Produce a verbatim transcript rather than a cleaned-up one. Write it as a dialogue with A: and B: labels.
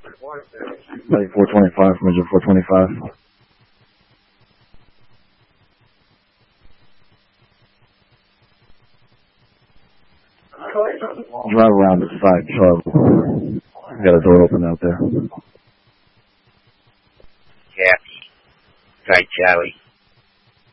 A: Like four twenty-five, Major four twenty-five. Drive around the side, Charlie. Got a door open out there.
B: Happy. Right, Charlie.